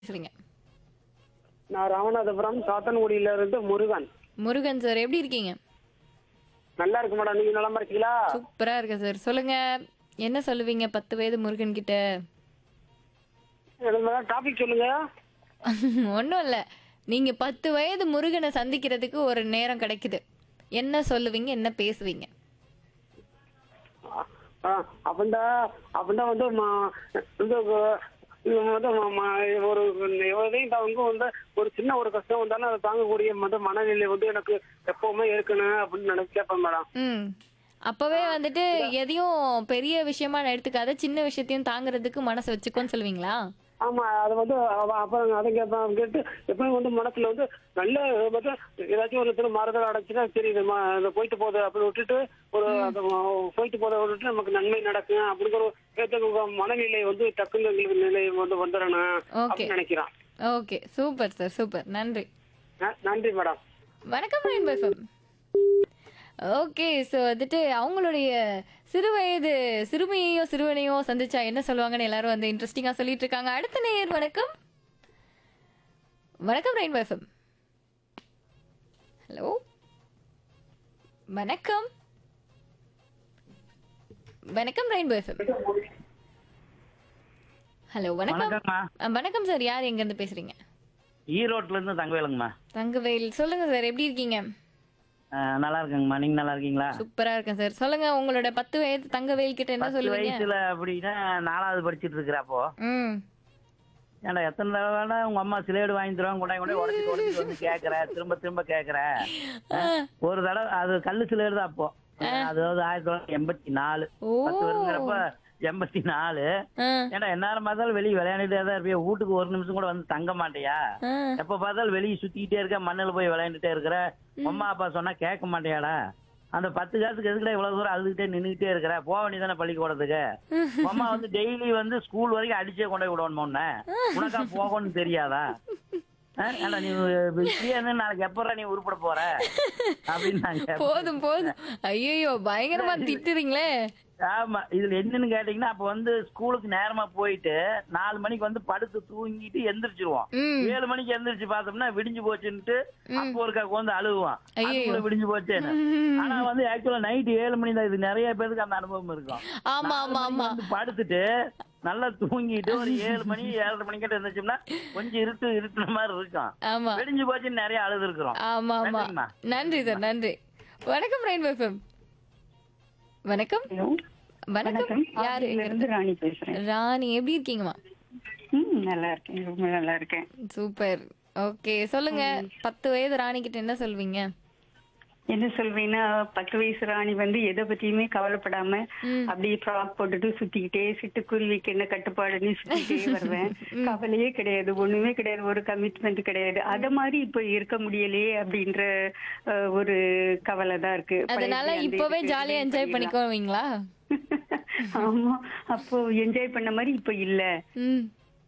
பேசுறீங்க? நான் ராமநாதபுரம் சாத்தன்குடியில இருந்து முருகன். முருகன் சார் எப்படி இருக்கீங்க? நல்லா இருக்கு மேடம். நீங்க நலமா இருக்கீங்களா? சூப்பரா இருக்கு சார். சொல்லுங்க. என்ன சொல்லுவீங்க 10 வயது முருகன் கிட்ட? எனக்கு மேடம் டாபிக் சொல்லுங்க. ஒண்ணும் இல்ல. நீங்க 10 வயது முருகனை சந்திக்கிறதுக்கு ஒரு நேரம் கிடைக்குது. என்ன சொல்லுவீங்க? என்ன பேசுவீங்க? அப்படின்டா அப்படின்டா வந்து வந்து இவங்க வந்து ஒரு எதையும் அவங்க வந்து ஒரு சின்ன ஒரு கஷ்டம் வந்தாலும் அதை தாங்கக்கூடிய வந்து மனநிலை வந்து எனக்கு எப்பவுமே இருக்கணும் அப்படின்னு நினைச்சு கேட்பேன் மேடம். ம். அப்பவே வந்துட்டு எதையும் பெரிய விஷயமா எடுத்துக்காத, சின்ன விஷயத்தையும் தாங்குறதுக்கு மனசு வச்சுக்கோன்னு சொல்லுவீங்களா? ஆமா, அது வந்து அப்புறம் அதை கேட்பேன் கேட்டு எப்பவும் வந்து மனசுல வந்து நல்ல வந்து ஏதாச்சும் ஒரு மாறுதல் அடைச்சுன்னா சரி இது போயிட்டு போகுது அப்படின்னு விட்டுட்டு ஒரு அது போயிட்டு போதை விட்டுட்டு நமக்கு நன்மை நடக்கும் அப்படிங்கிற ஒரு மனநிலை வந்து டக்குன்னு எங்களுக்கு நிலை வந்து வந்துடணும் ஓகே. அப்படின்னு நினைக்கிறான். ஓகே. Super sir. சூப்பர். நன்றி. நன்றி மேடம். வணக்கம் ரெயின்போ எஃப்எம். ஓகே. ஸோ வந்துட்டு அவங்களுடைய சிறுவயது சிறுமியையோ சிறுவனையோ சந்திச்சா என்ன சொல்லுவாங்கன்னு எல்லாரும் வந்து இன்ட்ரெஸ்டிங்கா சொல்லிட்டு இருக்காங்க. அடுத்த நேயர் வணக்கம். வணக்கம் ரெயின்போ எஃப்எம். ஹலோ வணக்கம். வணக்கம் ரெயின்போ எஃப்எம். ஹலோ வணக்கம். வணக்கம்மா. வணக்கம் சார். யார் எங்க இருந்து பேசுறீங்க? ஈரோட்ல இருந்து தங்கவேலுங்கம்மா. தங்கவேல். சொல்லுங்க சார், எப்படி இருக்கீங்க? நல்லா இருக்கேங்கம்மா. நீங்க நல்லா இருக்கீங்களா? சூப்பரா இருக்கேன் சார். சொல்லுங்க, உங்களோட 10 வயது தங்கவேல் கிட்ட என்ன 10 சொல்லுவீங்க? வயசுல அப்படின்னா 4வது படிச்சிட்டு இருக்கிறப்போ ம். ஏன்டா எத்தனை தடவை உங்க அம்மா சிலேடு வாங்கி தருவாங்க கொண்டாய் உடச்சிட்டு வந்து கேட்கற திரும்ப திரும்ப கேட்கற. ஒரு தடவை அது கல்லு சிலேடு தான் அப்போ. அதாவது 1984 ஓ. 10 வருங்கிறப்ப 84. ஆ, ஏன்டா எந்நேரம் பார்த்தாலும் வெளியே விளையாண்டுட்டே தான் இருப்பியா, வீட்டுக்கு ஒரு நிமிஷம் கூட வந்து தங்க மாட்டியா, ஆ. எப்ப பார்த்தாலும் வெளியே சுத்திக்கிட்டே இருக்க, மண்ணில் போய் விளையாண்டுட்டே இருக்கிற, அம்மா அப்பா சொன்னா கேட்க மாட்டியாடா, அந்த 10 காசுக்கு எதுக்குடா இவ்வளவு தூரம் அழுதுகிட்டே நின்றுகிட்டே இருக்கிற, போக வேண்டியதானே பள்ளிக்கூடத்துக்கு, அம்மா வந்து டெய்லி வந்து ஸ்கூல் வரைக்கும் அடிச்சே கொண்டு போய் விடணும் உன்ன, உனக்கா போகணும்னு தெரியாதா, ஏன்டா நீ இப்படியே இருந்து நாளைக்கு எப்படா நீ உருப்பட போற அப்படின்னு நான் கேட்பேன். போதும் போதும். ஐயோ, பயங்கரமா திட்டுறீங்களே. ஆமா, இதுல என்னன்னு கேட்டீங்கன்னா அப்ப வந்து ஸ்கூலுக்கு நேரமா போயிட்டு 4 மணிக்கு வந்து படுத்து தூங்கிட்டு எந்திரிச்சிருவோம். ம். 7 மணிக்கு எந்திரிச்சு பார்த்தோம்னா விடிஞ்சு போச்சுன்ட்டு அப்போ ஒருக்கா வந்து அழுகுவான், ஐயையோ. அதுக்குள்ள விடிஞ்சு போச்சேன்னு. ஆனா வந்து ஆக்சுவலா நைட் 7 மணி தான். இது நிறைய பேருக்கு அந்த அனுபவம் இருக்கும். ஆமா 4 ஆமா மணிக்கு ஆமா. வந்து படுத்துட்டு நல்லா தூங்கிட்டு ஒரு 7 மணி 7:30 மணிக்கிட்ட இருந்துச்சோம்னா கொஞ்சம் இருட்டுன மாதிரி இருக்கும். ஆமா விடிஞ்சு போச்சுன்னு நிறைய அழுது இருக்கிறோம். ஆமா ஆமா. நன்றிம்மா. நன்றி சார், நன்றி. வணக்கம் ரெயின்போ எஃப்எம். வணக்கம். ஹலோ, வணக்கம். வணக்கம். யாரு? ஆவடியில இருந்து ராணி பேசுறேன். ராணி, எப்படி இருக்கீங்கம்மா? நல்லா இருக்கேன், ரொம்ப நல்லா இருக்கேன். சூப்பர். ஓகே, சொல்லுங்க. 10 வயது ராணி கிட்ட என்ன சொல்வீங்க? என்ன சொல்வேன்னா 10 வயசு ராணி வந்து எதை பத்தியுமே கவலைப்படாம ம். அப்படியே ஃப்ராக் போட்டுட்டு சுத்திக்கிட்டே சிட்டுக்குருவிக்கு என்ன கட்டுப்பாடுன்னு சுத்திக்கிட்டே வருவேன். கவலையே கிடையாது, ஒண்ணுமே கிடையாது, ஒரு கமிட்மெண்ட் கிடையாது. அத மாதிரி இப்ப இருக்க முடியலையே அப்படின்ற ஒரு கவலை தான் இருக்கு. அதனால பழைய அந்த இப்பவே இதுக்கு ஜாலியா relate என்ஜாய் பண்ணிடலாம். பண்ணிக்கோவீங்களா? ஆமா, அப்போ என்ஜாய் பண்ண மாதிரி இப்ப இல்ல. ம்.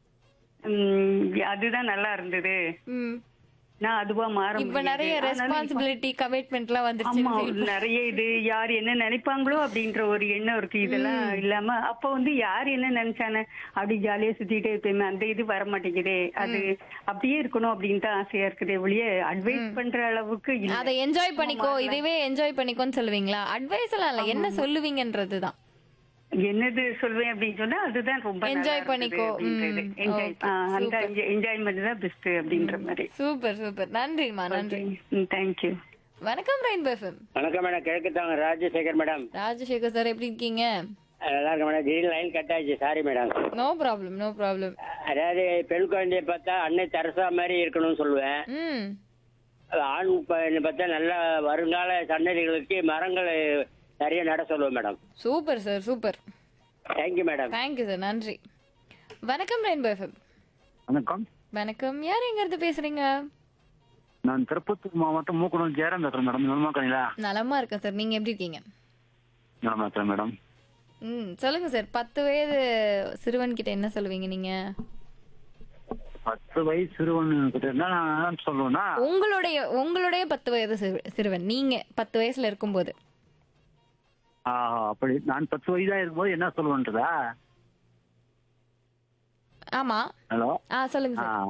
அதுதான் நல்லா இருந்தது. ம். நான் அதுவா மாற இப்ப முடியாது. நிறைய ஆனாலும் இப்ப- ரெஸ்பான்சிபிலிட்டி கமிட்மெண்ட்லாம் ஆமா, வந்துருச்சு. நிறைய இது யார் என்ன நினைப்பாங்களோ அப்படின்ற ஒரு எண்ணம் இருக்கு. இதெல்லாம் இல்லாம அப்ப வந்து யார் என்ன நினைச்சானே அப்படி ஜாலியா சுத்திட்டே இருப்பேன். அந்த இது வர மாட்டேங்குதே. அது அப்படியே இருக்கணும் அப்படின்னு தான் ஆசையா இருக்குது. ஒழிய அட்வைஸ் பண்ற அளவுக்கு இல்ல. அதை என்ஜாய் பண்ணிக்கோ, இதுவே என்ஜாய் பண்ணிக்கோன்னு சொல்லுவீங்களா? அட்வைஸ் எல்லாம் இல்ல, என்ன சொல்லுவீங்கன்றதுதான். என்னது சொல்வேன் அப்படின்னு சொன்னா அதுதான் ரொம்ப நல்லா Enjoy இருக்குது பண்ணிக்கோ. அப்படின்றது. ம், என்ஜாய் okay, அந்த super. என்ஜாய்மெண்ட் தான் பெஸ்ட் அப்படின்ற மாதிரி. Super super. நன்றிமா, நன்றி. தேங்க்யூ. வணக்கம் ரெயின்போ எஃப்எம். வணக்கம் madam. கிழக்குத்தாங்க Rajasekar madam. Rajasekar sir, எப்படி இருக்கீங்க? நல்லா இருக்கு மேடம். திடீர்னு லைன் கட் ஆயிடுச்சு, sorry madam. No problem, no problem. அதாவது பெண் குழந்தைய பார்த்தா அன்னை தெரசா மாதிரி இருக்கணும்னு சொல்லுவேன். ம். ஆண் பையனை பார்த்தா நல்ல வருங்கால சன்னதிகளுக்கு மரங்களை நிறைய நட சொல்லுவேன் madam. Super sir, super. Thank you madam. Thank you sir, நன்றி. வணக்கம் ரெயின்போ எஃப்எம். வணக்கம். வணக்கம். யார் எங்க இருந்து பேசுறீங்க? நான் திருப்பத்தூர் மாவட்டம் மூக்கனூர் ஜெயராம் பேசுறேன் மேடம். நலமா இருக்கீங்களா? நலமா இருக்கேன் சார், நீங்க எப்படி இருக்கீங்க? நலமா இருக்கிறேன் மேடம். ம், சொல்லுங்க சார். 10 வயது சிறுவன் கிட்ட என்ன சொல்லுவீங்க நீங்க? 10 வயசு சிறுவன் கிட்ட என்ன நான் சொல்லுவேன்னா, உங்களுடைய 10 வயது சிறுவன், நீங்க 10 வயசுல இருக்கும்போது. அப்படி நான் 10 வயதா இருக்கும்போது என்ன சொல்லுவேன்றதா? ஆமா. ஹலோ. சொல்லுங்க சார்.